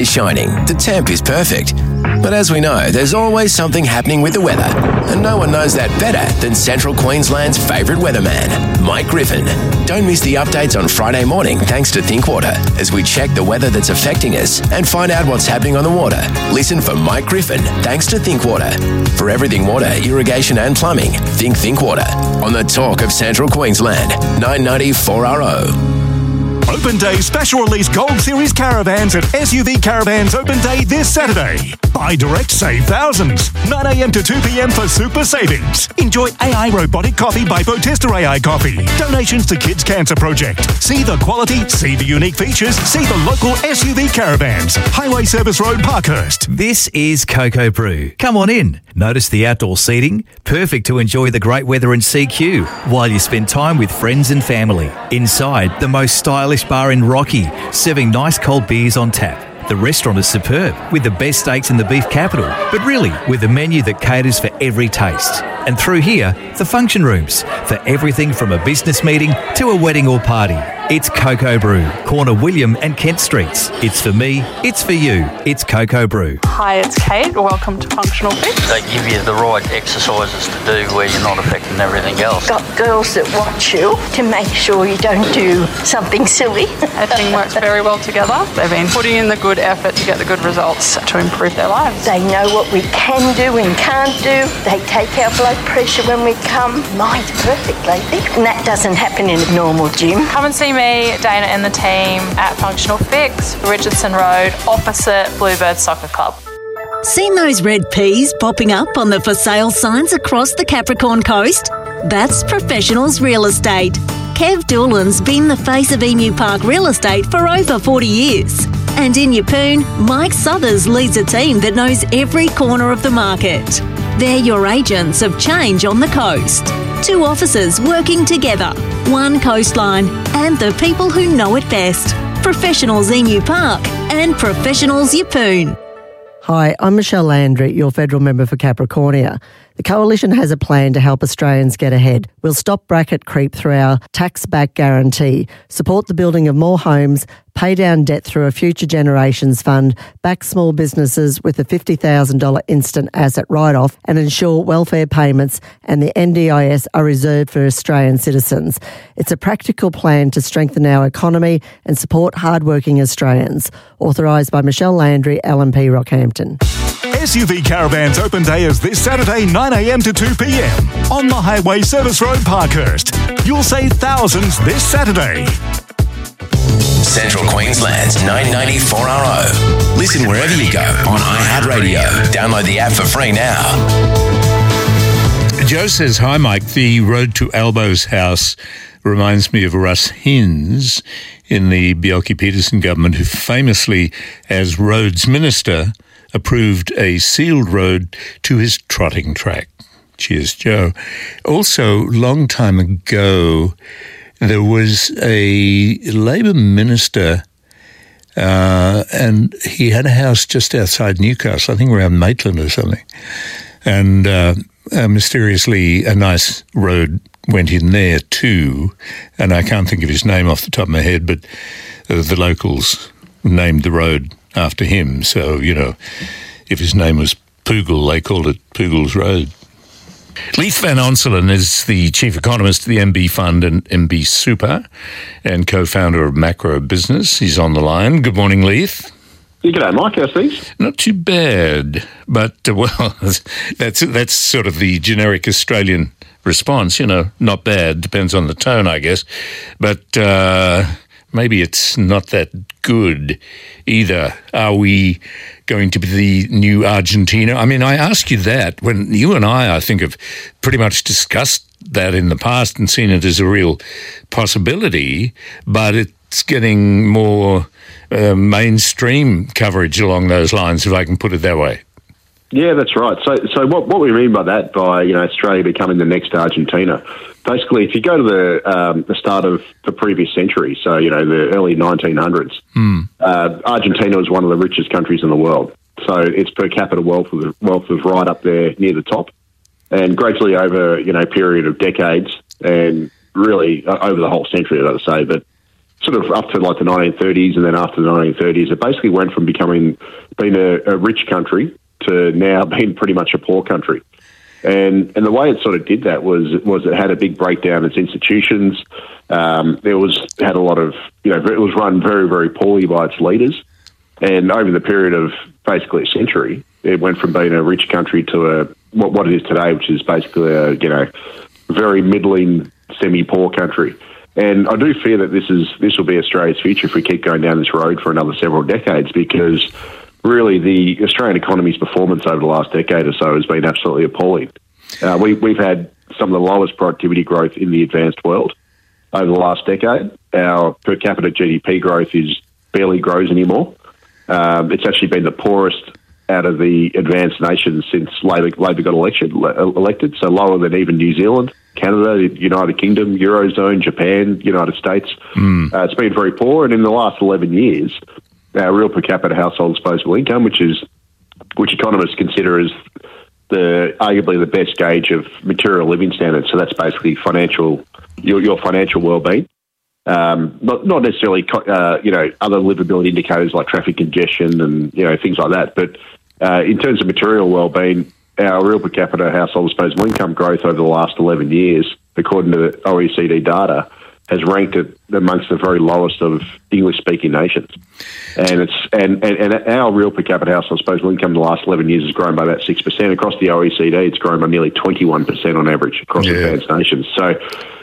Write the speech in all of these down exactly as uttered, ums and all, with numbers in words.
is shining, the temp is perfect. But as we know, there's always something happening with the weather. And no one knows that better than Central Queensland's favourite weatherman, Mike Griffin. Don't miss the updates on Friday morning thanks to Thinkwater as we check the weather that's affecting us and find out what's happening on the water. Listen for Mike Griffin thanks to Thinkwater. For everything water, irrigation and plumbing, think Thinkwater. On the talk of Central Queensland, nine ninety four R O. Open Day Special Release Gold Series Caravans at S U V Caravans Open Day this Saturday. Buy direct, save thousands. nine a.m. to two p.m. for super savings. Enjoy A I robotic coffee by Botesta A I Coffee. Donations to Kids Cancer Project. See the quality, see the unique features, see the local S U V Caravans. Highway Service Road, Parkhurst. This is Cocoa Brew. Come on in. Notice the outdoor seating. Perfect to enjoy the great weather in C Q while you spend time with friends and family. Inside, the most stylish bar in Rocky, serving nice cold beers on tap. The restaurant is superb, with the best steaks in the beef capital, but really with a menu that caters for every taste. And through here, the function rooms, for everything from a business meeting to a wedding or party. It's Cocoa Brew, corner William and Kent Streets. It's for me, it's for you. It's Cocoa Brew. Hi, it's Kate. Welcome to Functional Fix. They give you the right exercises to do where you're not affecting everything else. Got girls that watch you to make sure you don't do something silly. Our team works very well together. They've been putting in the good effort to get the good results to improve their lives. They know what we can do and can't do. They take our blood pressure when we come. Mine's perfect lately. And that doesn't happen in a normal gym. Come and see me, Dana and the team at Functional Fix, Richardson Road, opposite Bluebird Soccer Club. Seen those red peas popping up on the for sale signs across the Capricorn Coast? That's Professionals Real Estate. Kev Doolan's been the face of Emu Park Real Estate for over forty years. And in Yeppoon, Mike Southers leads a team that knows every corner of the market. They're your agents of change on the coast. Two officers working together, one coastline, and the people who know it best. Professionals Emu Park and Professionals Yeppoon. Hi, I'm Michelle Landry, your federal member for Capricornia. The Coalition has a plan to help Australians get ahead. We'll stop bracket creep through our tax-back guarantee, support the building of more homes, pay down debt through a Future Generations Fund, back small businesses with a fifty thousand dollars instant asset write-off, and ensure welfare payments and the N D I S are reserved for Australian citizens. It's a practical plan to strengthen our economy and support hard-working Australians. Authorised by Michelle Landry, L M P Rockhampton. S U V Caravans Open Day is this Saturday, nine a.m. to two p.m. on the Highway Service Road, Parkhurst. You'll save thousands this Saturday. Central Queensland's nine ninety four R O. Listen wherever you go on iHeartRadio. Download the app for free now. Joe says, hi, Mike. The road to Albo's house reminds me of Russ Hinds in the Bjelke-Petersen government, who famously, as roads minister, approved a sealed road to his trotting track. Cheers, Joe. Also, long time ago, there was a Labor minister, uh, and he had a house just outside Newcastle, I think around Maitland or something. And uh, uh, mysteriously, a nice road went in there too. And I can't think of his name off the top of my head, but uh, the locals named the road after him. So, you know, if his name was Poogle, they called it Poogle's Road. Leith Van Onselen is the chief economist of the M B Fund and M B Super and co-founder of Macro Business. He's on the line. Good morning, Leith. Yeah, g'day, Mike. How's things? Not too bad, but, uh, well, that's that's sort of the generic Australian response, you know, not bad, depends on the tone, I guess, but uh, maybe it's not that good either. Are we going to be the new Argentina? I mean, I ask you that when you and I, I think, have pretty much discussed that in the past and seen it as a real possibility, but it's getting more uh, mainstream coverage along those lines, if I can put it that way. Yeah, that's right. So, so what, what we mean by that, by you know Australia becoming the next Argentina, basically, if you go to the um, the start of the previous century, so you know the early nineteen hundreds, mm. uh, Argentina was one of the richest countries in the world. So its per capita wealth was wealth was right up there near the top, and gradually over you know a period of decades, and really uh, over the whole century, I'd say, but sort of up to like the nineteen thirties, and then after the nineteen thirties, it basically went from becoming being a, a rich country to now being pretty much a poor country. And and the way it sort of did that was was it had a big breakdown in its institutions. Um, it was had a lot of you know it was run very very poorly by its leaders. And over the period of basically a century, it went from being a rich country to a what, what it is today, which is basically a you know very middling, semi-poor country. And I do fear that this is this will be Australia's future if we keep going down this road for another several decades, because really the Australian economy's performance over the last decade or so has been absolutely appalling. Uh, we, we've had some of the lowest productivity growth in the advanced world over the last decade. Our per capita G D P growth is barely grows anymore. Um, it's actually been the poorest out of the advanced nations since Labor, Labor got election, elected, so lower than even New Zealand, Canada, United Kingdom, Eurozone, Japan, United States. Mm. Uh, it's been very poor, and in the last eleven years, our real per capita household disposable income, which is which economists consider as the arguably the best gauge of material living standards, so that's basically financial your, your financial well-being. Um, not not necessarily, uh, you know, other livability indicators like traffic congestion and, you know, things like that. But uh, in terms of material well-being, our real per capita household disposable income growth over the last eleven years, according to the O E C D data, has ranked it amongst the very lowest of English-speaking nations. And it's and, and, and our real per capita household disposable income in the last eleven years has grown by about six percent. Across the O E C D, it's grown by nearly twenty-one percent on average across yeah. advanced nations. So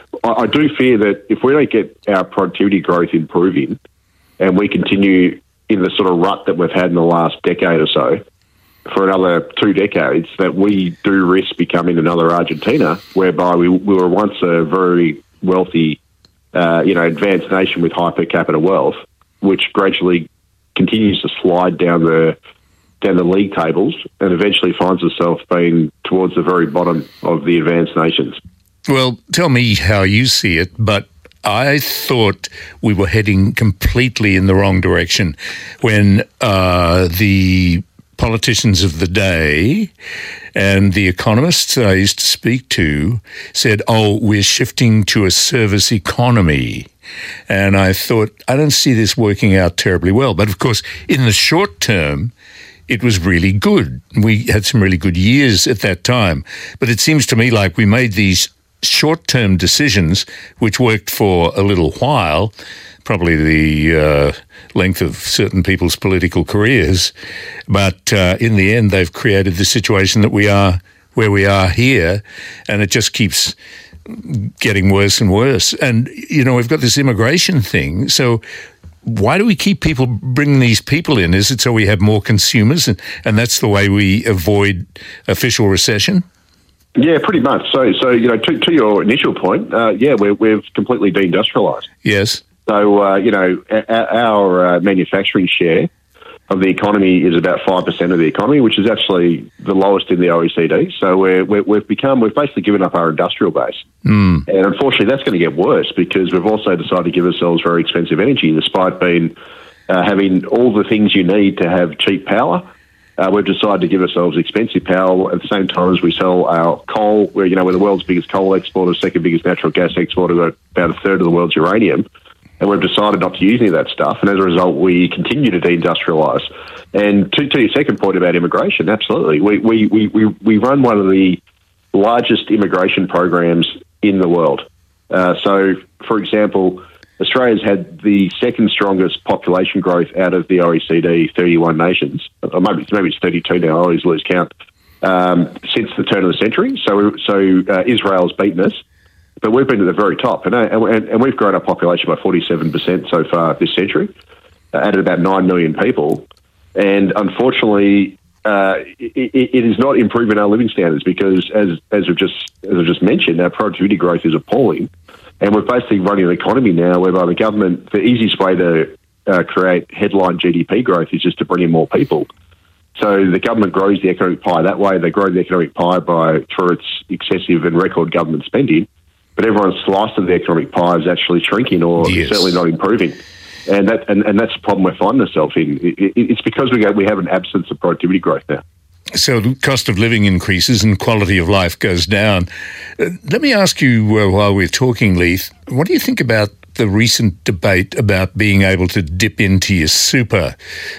I do fear that if we don't get our productivity growth improving and we continue in the sort of rut that we've had in the last decade or so for another two decades, that we do risk becoming another Argentina, whereby we, we were once a very wealthy, uh, you know, advanced nation with high per capita wealth, which gradually continues to slide down the down the league tables and eventually finds itself being towards the very bottom of the advanced nations. Well, tell me how you see it, but I thought we were heading completely in the wrong direction when uh, the politicians of the day and the economists I used to speak to said, oh, we're shifting to a service economy. And I thought, I don't see this working out terribly well. But of course, in the short term, it was really good. We had some really good years at that time. But it seems to me like we made these short-term decisions, which worked for a little while, probably the uh, length of certain people's political careers, but uh, in the end, they've created the situation that we are where we are here, and it just keeps getting worse and worse. And, you know, we've got this immigration thing, so why do we keep people, bringing these people in? Is it so we have more consumers, and, and that's the way we avoid official recession? Yeah, pretty much. So, so you know, to, to your initial point, uh, yeah, we're, we've completely deindustrialised. Yes. So, uh, you know, our, our uh, manufacturing share of the economy is about five percent of the economy, which is actually the lowest in the O E C D. So we're, we're, we've become, we've basically given up our industrial base. Mm. And unfortunately, that's going to get worse because we've also decided to give ourselves very expensive energy, despite being uh, having all the things you need to have cheap power. Uh, we've decided to give ourselves expensive power at the same time as we sell our coal. We're, you know, we're the world's biggest coal exporter, second biggest natural gas exporter, got about a third of the world's uranium. And we've decided not to use any of that stuff. And as a result, we continue to deindustrialise. And to, to your second point about immigration, absolutely. We, we, we, we, we run one of the largest immigration programs in the world. Uh, so, for example, Australia's had the second strongest population growth out of the O E C D thirty-one nations. Or maybe, maybe it's thirty-two now, I always lose count, um, since the turn of the century. So so uh, Israel's beaten us, but we've been at the very top. And, and, and we've grown our population by forty-seven percent so far this century, uh, added about nine million people. And unfortunately, uh, it, it is not improving our living standards because, as as we've just as I've just mentioned, our productivity growth is appalling. And we're basically running an economy now whereby the government, the easiest way to uh, create headline G D P growth is just to bring in more people. So the government grows the economic pie that way. They grow the economic pie by through its excessive and record government spending. But everyone's slice of the economic pie is actually shrinking or yes. certainly not improving. And that and, and that's the problem we're finding ourselves in. It, it, it's because we, go, we have an absence of productivity growth now. So the cost of living increases and quality of life goes down. Uh, let me ask you, uh, while we're talking, Leith, what do you think about the recent debate about being able to dip into your super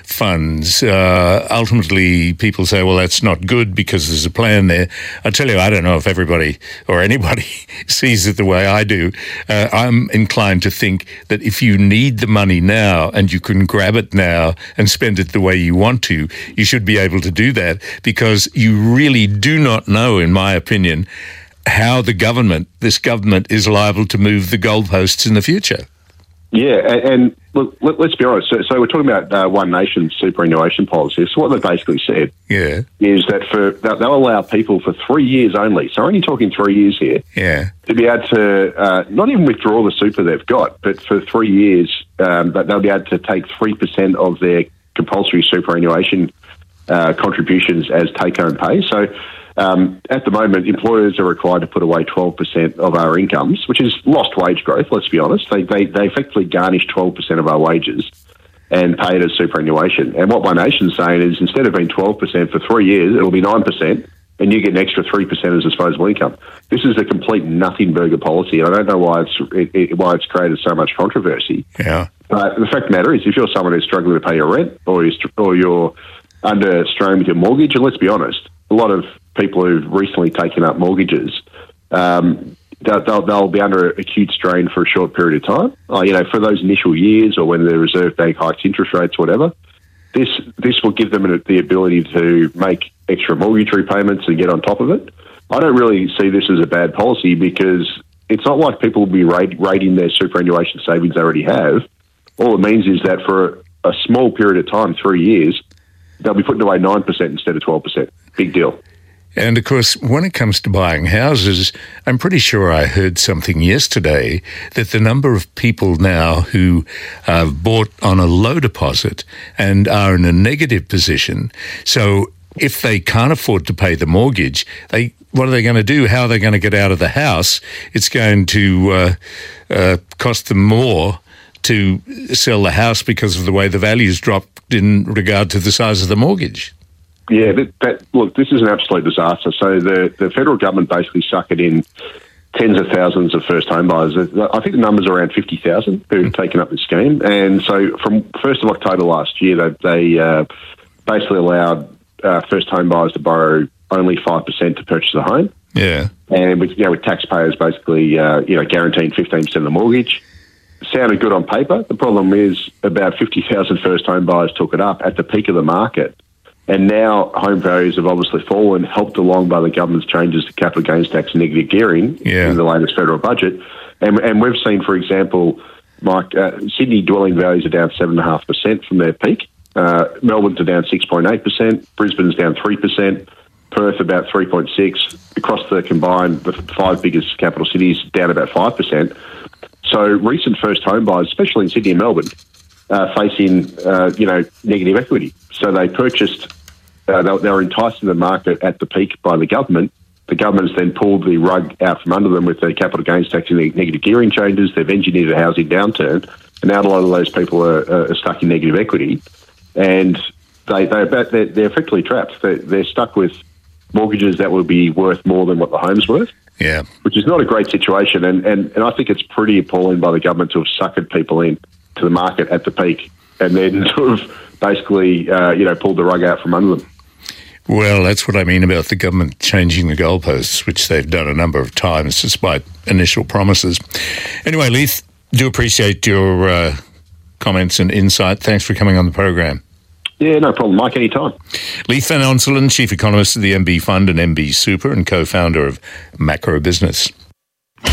funds. Uh, ultimately, people say, well, that's not good because there's a plan there. I tell you, I don't know if everybody or anybody sees it the way I do. Uh, I'm inclined to think that if you need the money now and you can grab it now and spend it the way you want to, you should be able to do that, because you really do not know, in my opinion, how the government, this government, is liable to move the goalposts in the future. Yeah, and, and look, let, let's be honest. So, so we're talking about uh, One Nation's superannuation policy. So what they basically said yeah. is that for they'll, they'll allow people for three years only, so we're only talking three years here, yeah. to be able to uh, not even withdraw the super they've got, but for three years, um, but they'll be able to take three percent of their compulsory superannuation uh, contributions as take-home pay. So Um, at the moment, employers are required to put away twelve percent of our incomes, which is lost wage growth, let's be honest. They, they, they effectively garnish twelve percent of our wages and pay it as superannuation. And what One Nation's saying is, instead of being twelve percent for three years, it'll be nine percent, and you get an extra three percent as disposable income. This is a complete nothing burger policy, and I don't know why it's it, it, why it's created so much controversy. Yeah. But the fact of the matter is, if you're someone who's struggling to pay your rent, or you're, or you're under strain with your mortgage, and let's be honest, a lot of people who've recently taken up mortgages, um, they'll, they'll, they'll be under acute strain for a short period of time. Uh, you know, for those initial years, or when the Reserve Bank hikes interest rates, whatever. This this will give them the ability to make extra mortgage repayments and get on top of it. I don't really see this as a bad policy, because it's not like people will be raid, raiding their superannuation savings they already have. All it means is that for a small period of time, three years, they'll be putting away nine percent instead of twelve percent. Big deal. And, of course, when it comes to buying houses, I'm pretty sure I heard something yesterday that the number of people now who have bought on a low deposit and are in a negative position, so if they can't afford to pay the mortgage, they what are they going to do? How are they going to get out of the house? It's going to uh, uh, cost them more to sell the house because of the way the values dropped in regard to the size of the mortgage. Yeah, that, that, look, this is an absolute disaster. So the, the federal government basically suckered in tens of thousands of first home buyers. I think the number's around fifty thousand who've mm-hmm. taken up this scheme. And so from first of October last year, they, they uh, basically allowed uh, first home buyers to borrow only five percent to purchase a home. Yeah. And with, you know, with taxpayers basically uh, you know, guaranteeing fifteen percent of the mortgage. Sounded good on paper. The problem is about fifty thousand first home buyers took it up at the peak of the market. And now home values have obviously fallen, helped along by the government's changes to capital gains tax and negative gearing yeah. in the latest federal budget. And, and we've seen, for example, Mike, uh, Sydney dwelling values are down seven point five percent from their peak. Uh, Melbourne's are down six point eight percent. Brisbane's down three percent. Perth about three point six percent. Across the combined, the five biggest capital cities, down about five percent. So recent first home buyers, especially in Sydney and Melbourne, uh, facing, uh, you know, negative equity. So they purchased... Uh, they, they were enticed in the market at the peak by the government. The government has then pulled the rug out from under them with their capital gains tax and the negative gearing changes. They've engineered a housing downturn, and now a lot of those people are, are stuck in negative equity, and they, they're, about, they're, they're effectively trapped. They're, they're stuck with mortgages that will be worth more than what the home's worth, yeah, which is not a great situation. And, and, and I think it's pretty appalling by the government to have suckered people in to the market at the peak and then sort of basically, uh, you know, pulled the rug out from under them. Well, that's what I mean about the government changing the goalposts, which they've done a number of times despite initial promises. Anyway, Leith, do appreciate your uh, comments and insight. Thanks for coming on the program. Yeah, no problem, Mike, anytime. Leith Van Onselen, Chief Economist of the M B Fund and M B Super and co-founder of Macro Business.